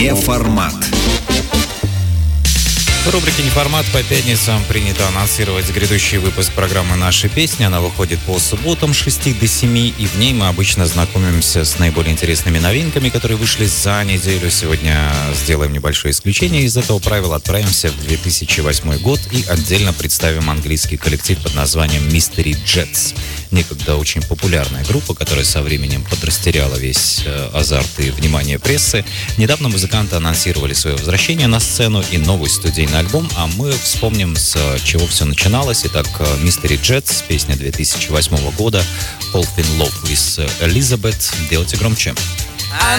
Неформат. В рубрике «Неформат» по пятницам принято анонсировать грядущий выпуск программы «Наши песни». Она выходит по субботам с 6 до 7, и в ней мы обычно знакомимся с наиболее интересными новинками, которые вышли за неделю. Сегодня сделаем небольшое исключение из этого правила. Отправимся в 2008 год и отдельно представим английский коллектив под названием Mystery Jets. Некогда очень популярная группа, которая со временем подрастеряла весь азарт и внимание прессы. Недавно музыканты анонсировали свое возвращение на сцену и новый студийный альбом, а мы вспомним, с чего все начиналось. Итак, Mystery Jets, песня 2008 года, Fall in Love with Elizabeth. Делайте громче. I